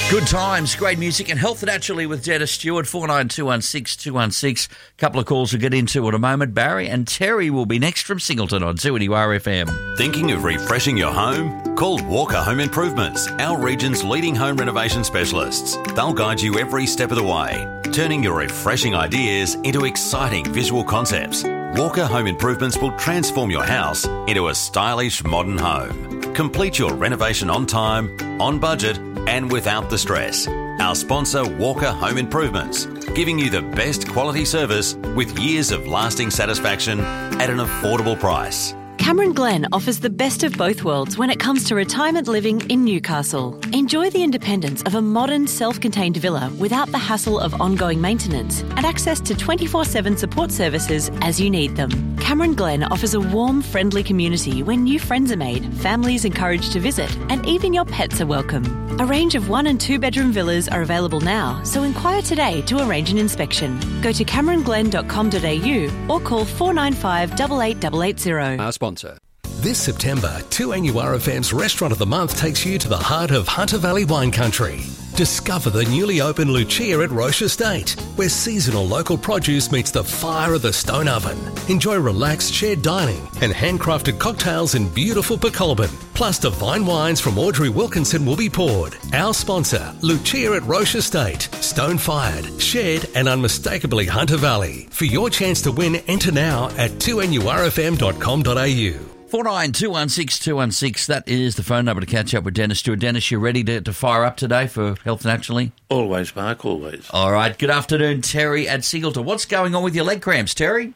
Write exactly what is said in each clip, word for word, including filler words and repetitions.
Good times, great music, and health naturally with Dennis Stewart. four nine two one six two one six. Couple of calls we'll get into in a moment. Barry and Terry will be next from Singleton on two N U R F M. Thinking of refreshing your home? Call Walker Home Improvements, our region's leading home renovation specialists. They'll guide you every step of the way, turning your refreshing ideas into exciting visual concepts. Walker Home Improvements will transform your house into a stylish modern home. Complete your renovation on time, on budget, and without the stress. Our sponsor, Walker Home Improvements, giving you the best quality service with years of lasting satisfaction at an affordable price. Cameron Glen offers the best of both worlds when it comes to retirement living in Newcastle. Enjoy the independence of a modern, self-contained villa without the hassle of ongoing maintenance and access to twenty-four seven support services as you need them. Cameron Glen offers a warm, friendly community where new friends are made, families encouraged to visit, and even your pets are welcome. A range of one and two bedroom villas are available now, so inquire today to arrange an inspection. Go to cameron glen dot com dot a u or call four nine five, eight eight eight eight zero. Our sponsor. This September, two N U R F M's Restaurant of the Month takes you to the heart of Hunter Valley wine country. Discover the newly opened Lucia at Roche Estate, where seasonal local produce meets the fire of the stone oven. Enjoy relaxed shared dining and handcrafted cocktails in beautiful Pecolbin. Plus divine wines from Audrey Wilkinson will be poured. Our sponsor, Lucia at Roche Estate. Stone-fired, shared and unmistakably Hunter Valley. For your chance to win, enter now at two N U R F M dot com dot a u. four nine two one six two one six. That is the phone number to catch up with Dennis Stewart. Dennis, you ready to, to fire up today for Health Naturally? Always, Mark, always. All right. Good afternoon, Terry at Singleton. What's going on with your leg cramps, Terry?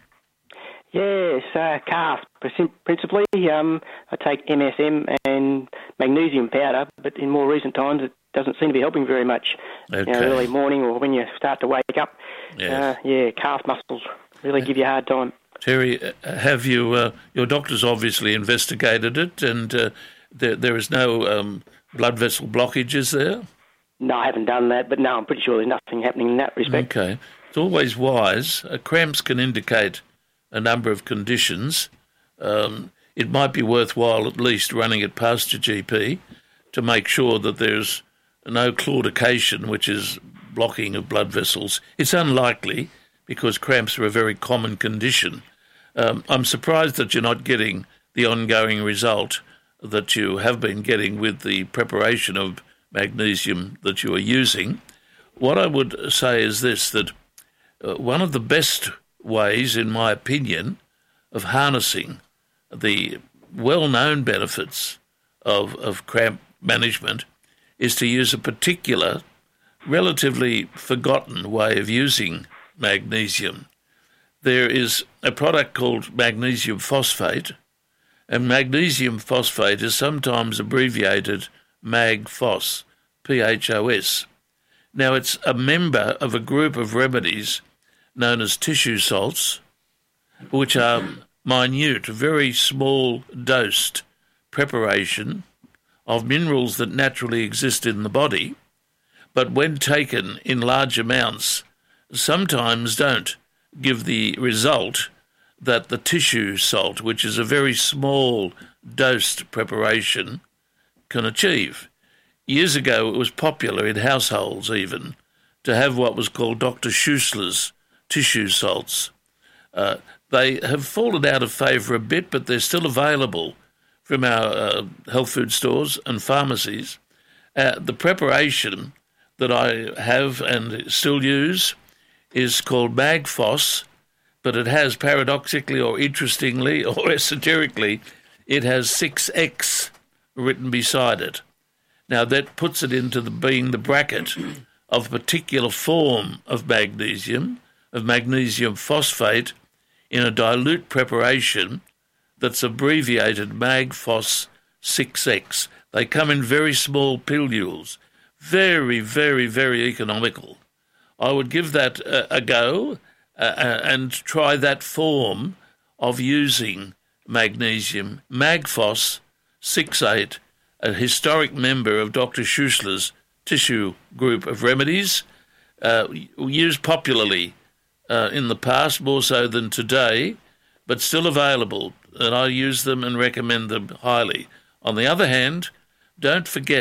Yes, uh, calf, principally. Um, I take M S M and magnesium powder, but in more recent times it doesn't seem to be helping very much. Okay. You know, early morning or when you start to wake up. Yes. Uh, yeah, calf muscles really give you a hard time. Terry, have you, uh, your doctor's obviously investigated it, and uh, there, there is no um, blood vessel blockages there? No, I haven't done that, but no, I'm pretty sure there's nothing happening in that respect. Okay. It's always wise. Uh, cramps can indicate a number of conditions. Um, it might be worthwhile at least running it past your G P to make sure that there's no claudication, which is blocking of blood vessels. It's unlikely because cramps are a very common condition. Um, I'm surprised that you're not getting the ongoing result that you have been getting with the preparation of magnesium that you are using. What I would say is this, that uh, one of the best ways, in my opinion, of harnessing the well-known benefits of, of cramp management is to use a particular, relatively forgotten way of using magnesium. There is a product called magnesium phosphate, and magnesium phosphate is sometimes abbreviated MagPhos, P H O S. Now, it's a member of a group of remedies known as tissue salts, which are minute, very small dosed preparation of minerals that naturally exist in the body, but when taken in large amounts, sometimes don't give the result that the tissue salt, which is a very small dosed preparation, can achieve. Years ago, it was popular in households even to have what was called Doctor Schussler's tissue salts. Uh, they have fallen out of favour a bit, but they're still available from our uh, health food stores and pharmacies. Uh, the preparation that I have and still use is called MagPhos, but it has, paradoxically or interestingly or esoterically, it has six X written beside it. Now, that puts it into the, being the bracket of a particular form of magnesium, of magnesium phosphate, in a dilute preparation that's abbreviated MagPhos six X. They come in very small pilules, very, very, very economical. I would give that a, a go uh, and try that form of using magnesium. MagPhos six eight, a historic member of Doctor Schussler's tissue group of remedies, uh, used popularly uh, in the past, more so than today, but still available, and I use them and recommend them highly. On the other hand, don't forget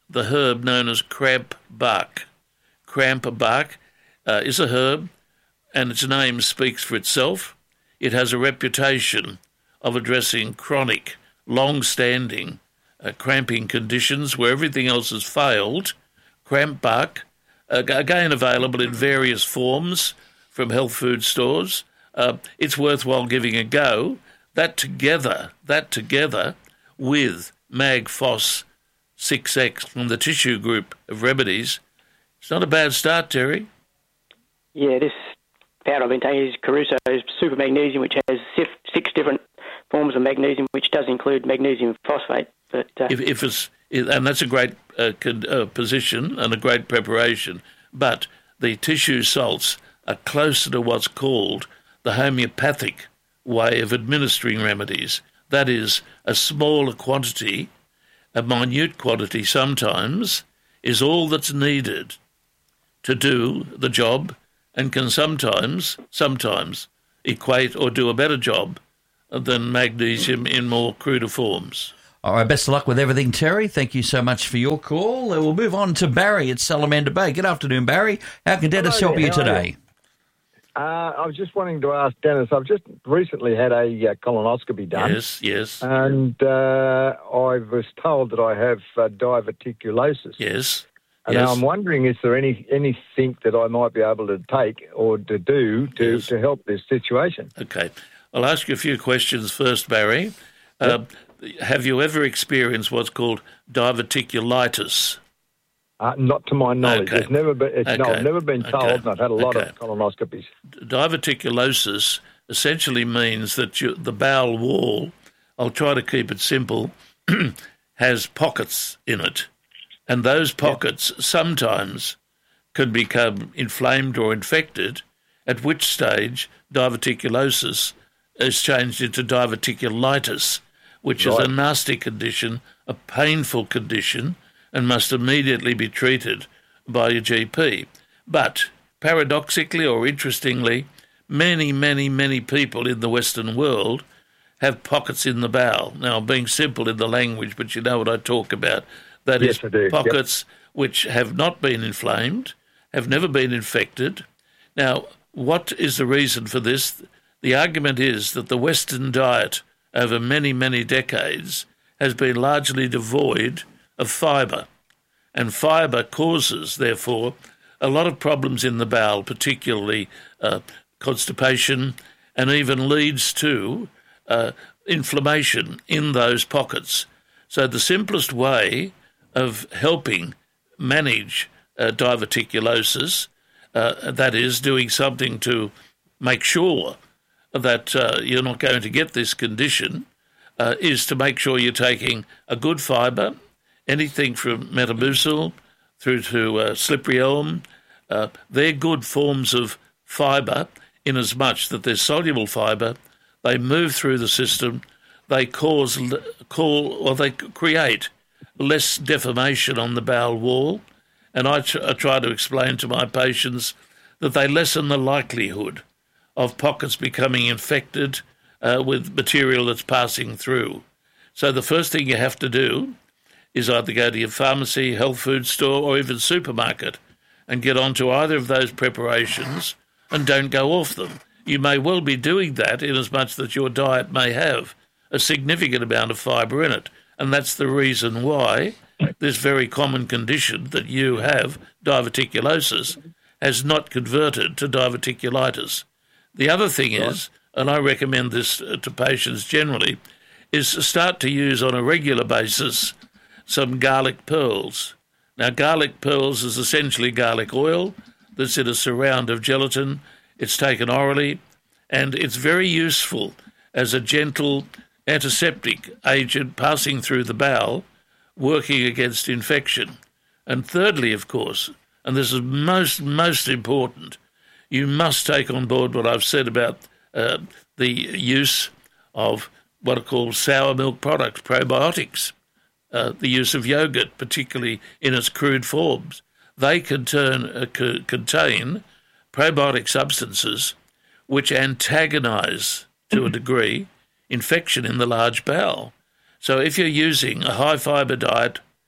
the herb known as cramp bark. Cramp bark uh, is a herb, and its name speaks for itself. It has a reputation of addressing chronic, long-standing uh, cramping conditions where everything else has failed. Cramp bark, uh, again available in various forms from health food stores. Uh, it's worthwhile giving a go. That together, that together with Mag Phos six X from the tissue group of remedies, it's not a bad start, Terry. Yeah, this powder I've been taking is Caruso's Super Magnesium, which has six different forms of magnesium, which does include magnesium phosphate. But uh, if, if it's and that's a great uh, uh, position and a great preparation, but the tissue salts are closer to what's called the homeopathic way of administering remedies. That is, a smaller quantity, a minute quantity sometimes, is all that's needed to do the job and can sometimes, sometimes equate or do a better job than magnesium in more cruder forms. All right, best of luck with everything, Terry. Thank you so much for your call. Uh, we'll move on to Barry at Salamander Bay. Good afternoon, Barry. How can Dennis Hello help there, you how are today? you? Uh, I was just wanting to ask Dennis, I've just recently had a uh, colonoscopy done. Yes, yes. And uh, I was told that I have uh, diverticulosis. Yes. And yes. now I'm wondering, is there any anything that I might be able to take or to do to, Yes. to help this situation? Okay. I'll ask you a few questions first, Barry. Uh, have you ever experienced what's called diverticulitis? Uh, not to my knowledge. Okay. It's never been, it's, no, Okay. I've never been told, Okay. and I've had a lot Okay. of colonoscopies. Diverticulosis essentially means that you, the bowel wall, I'll try to keep it simple, has pockets in it. And those pockets sometimes can become inflamed or infected, at which stage diverticulosis is changed into diverticulitis, which is Right. a nasty condition, a painful condition, and must immediately be treated by your G P. But paradoxically or interestingly, many, many, many people in the Western world have pockets in the bowel. Now, I'm being simple in the language, but you know what I talk about. That Yes, is I do. Yep. pockets which have not been inflamed, have never been infected. Now, what is the reason for this? The argument is that the Western diet over many, many decades has been largely devoid of fibre. And fibre causes, therefore, a lot of problems in the bowel, particularly uh, constipation, and even leads to uh, inflammation in those pockets. So the simplest way of helping manage uh, diverticulosis, uh, that is, doing something to make sure that uh, you're not going to get this condition, uh, is to make sure you're taking a good fibre, anything from Metamucil through to uh, slippery elm. Uh, they're good forms of fibre in as much that they're soluble fibre. They move through the system. They cause, call, or they create less deformation on the bowel wall. And I, tr- I try to explain to my patients that they lessen the likelihood of pockets becoming infected uh, with material that's passing through. So the first thing you have to do is either go to your pharmacy, health food store, or even supermarket and get onto either of those preparations and don't go off them. You may well be doing that in as much that your diet may have a significant amount of fibre in it. And that's the reason why this very common condition that you have, diverticulosis, has not converted to diverticulitis. The other thing is, and I recommend this to patients generally, is to start to use on a regular basis some garlic pearls. Now, garlic pearls is essentially garlic oil that's in a surround of gelatin. It's taken orally, and it's very useful as a gentle antiseptic agent passing through the bowel, working against infection. And thirdly, of course, and this is most, most important, you must take on board what I've said about uh, the use of what are called sour milk products, probiotics, uh, the use of yogurt, particularly in its crude forms. They can turn, uh, c- contain probiotic substances which antagonise, to a degree, infection in the large bowel. So if you're using a high-fibre diet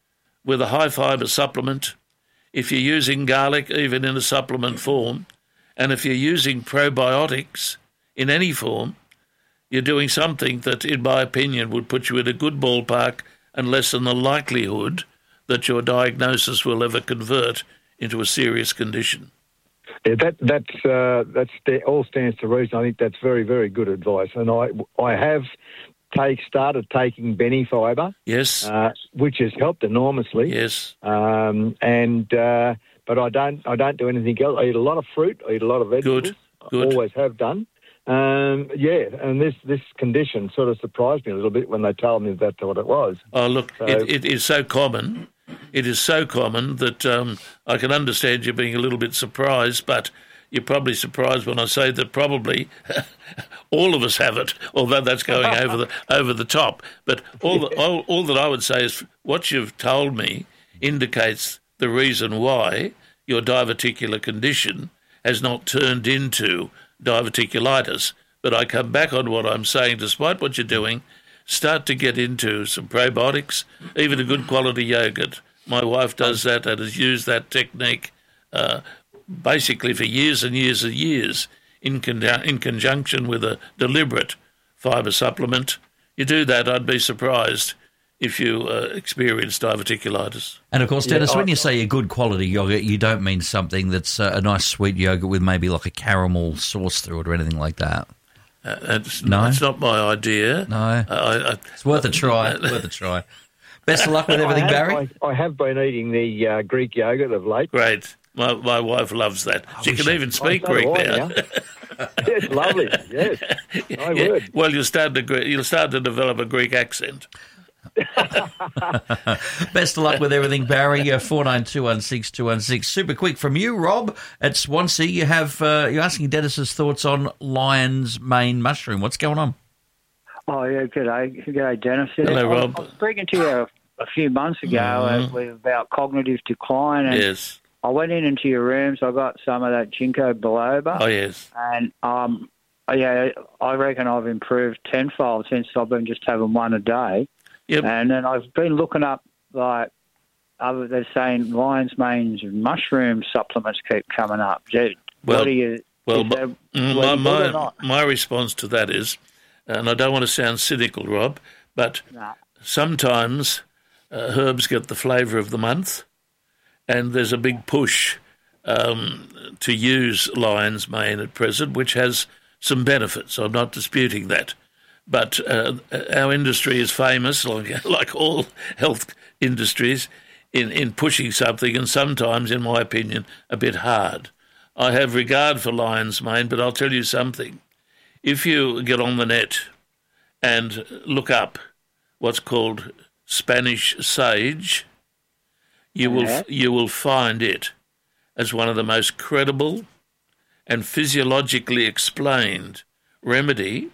with a high fibre supplement, if you're using garlic even in a supplement form, and if you're using probiotics in any form, you're doing something that, in my opinion, would put you in a good ballpark and lessen the likelihood that your diagnosis will ever convert into a serious condition. Yeah, that that's uh, that's all stands to reason. I think that's very, very good advice, and I I have take started taking Benefiber. Yes, uh, which has helped enormously. Yes, um, and uh, but I don't I don't do anything else. I eat a lot of fruit. I eat a lot of vegetables. Good, good. I always have done. Um, yeah, and this, this condition sort of surprised me a little bit when they told me that's what it was. Oh, look, so, it, it is so common. It is so common that um, I can understand you being a little bit surprised, but you're probably surprised when I say that probably all of us have it, although that's going over the over the top. But all, the, all, all that I would say is what you've told me indicates the reason why your diverticular condition has not turned into diverticulitis. But I come back on what I'm saying, despite what you're doing, start to get into some probiotics, even a good quality yogurt. My wife does that and has used that technique uh, basically for years and years and years in, con- in conjunction with a deliberate fibre supplement. You do that, I'd be surprised if you uh, experience diverticulitis. And, of course, Dennis, yeah, I, when you say a good quality yogurt, you don't mean something that's uh, a nice sweet yogurt with maybe like a caramel sauce through it or anything like that. Uh, that's, no? That's not my idea. No. Uh, I, I, it's worth a try. It's worth a try. Best of luck with everything, I have, Barry. I, I have been eating the uh, Greek yogurt of late. Great. My, my wife loves that. I she can I, even speak oh, Greek so now. Yes, lovely. Yes, I yeah. would. Well, you'll start to you'll start to develop a Greek accent. Best of luck with everything, Barry. Uh, four nine two one six two one six. Super quick from you, Rob at Swansea. You have uh, you're asking Dennis's thoughts on lion's mane mushroom. What's going on? Oh yeah, g'day, g'day, Dennis. Hello, I, Rob. I was speaking to you a, a few months ago Mm-hmm. uh, with about cognitive decline, and Yes. I went in into your rooms. I got some of that ginkgo biloba. Oh, yes. And um, yeah, I reckon I've improved tenfold since I've been just having one a day. Yep. And then I've been looking up, like, other they're saying lion's manes and mushroom supplements keep coming up. Do, Well, what do you? Well, is my, there- my, whether good or my, not? my response to that is, and I don't want to sound cynical, Rob, but Nah. sometimes uh, herbs get the flavour of the month, and there's a big push um, to use lion's mane at present, which has some benefits. I'm not disputing that. But uh, our industry is famous, like, like all health industries, in, in pushing something, and sometimes, in my opinion, a bit hard. I have regard for lion's mane, but I'll tell you something. If you get on the net and look up what's called Spanish sage, you will you will find it as one of the most credible and physiologically explained remedy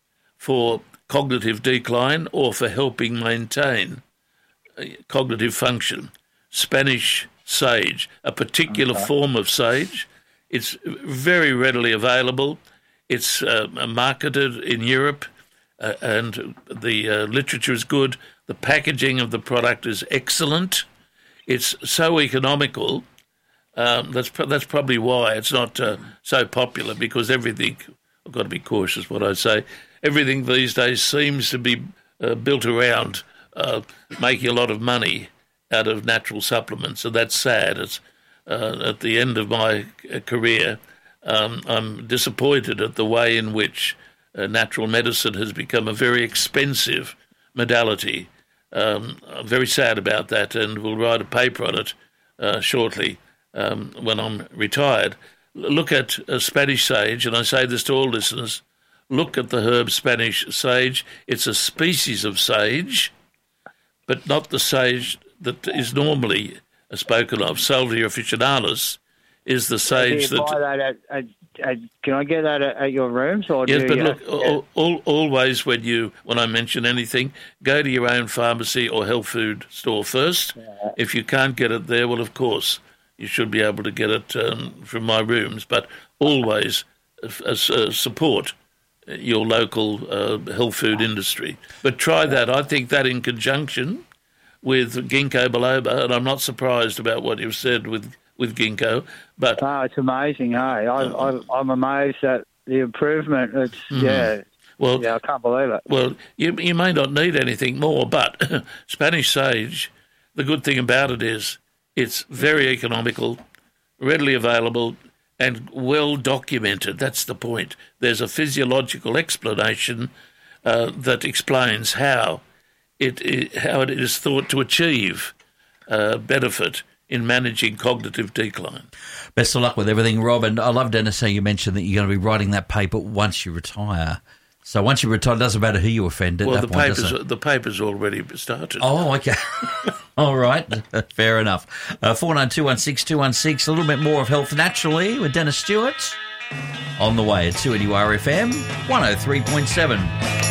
for cognitive decline or for helping maintain cognitive function. Spanish sage, a particular okay. form of sage. It's very readily available. It's uh, marketed in Europe, uh, and the uh, literature is good. The packaging of the product is excellent. It's so economical. Um, that's that's probably why it's not uh, so popular, because everything, I've got to be cautious what I say, everything these days seems to be uh, built around uh, making a lot of money out of natural supplements, and that's sad. It's uh, at the end of my career, um, I'm disappointed at the way in which uh, natural medicine has become a very expensive modality. Um, I'm very sad about that, and will write a paper on it uh, shortly um, when I'm retired. Look at uh, Spanish sage, and I say this to all listeners, look at the herb Spanish sage. It's a species of sage, but not the sage that is normally spoken of. Salvia officinalis is the sage do you that... buy that at, at, at, can I get that at, at your rooms? Or yes, do but you, look, yeah. all, all, always when you when I mention anything, go to your own pharmacy or health food store first. Yeah. If you can't get it there, well, of course, you should be able to get it um, from my rooms. But always uh, uh, support your local uh, health food industry. But try that. I think that in conjunction with ginkgo biloba, and I'm not surprised about what you've said with, with ginkgo. But oh, it's amazing, hey. I, I, I'm amazed at the improvement. It's, mm. yeah. Well, yeah, I can't believe it. Well, you, you may not need anything more, but Spanish sage, the good thing about it is it's very economical, readily available, and well documented. That's the point. There's a physiological explanation uh, that explains how it, it how it is thought to achieve uh, benefit in managing cognitive decline. Best of luck with everything, Rob. And I love, Dennis, how you mentioned that you're going to be writing that paper once you retire. So once you retire, it doesn't matter who you offend at well, that the point, paper's, does it? the paper's already started. Oh, okay. All right. Fair enough. Uh, four nine two one six two one six, a little bit more of Health Naturally with Dennis Stewart on the way at two N U R F M one oh three point seven.